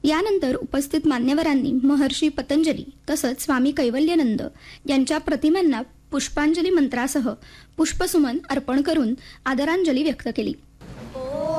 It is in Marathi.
यानंतर उपस्थित मान्यवरांनी महर्षी पतंजली तसंच स्वामी कैवल्यानंद यांच्या प्रतिमांना पुष्पांजली मंत्रासह पुष्पसुमन अर्पण करून आदरांजली व्यक्त केली.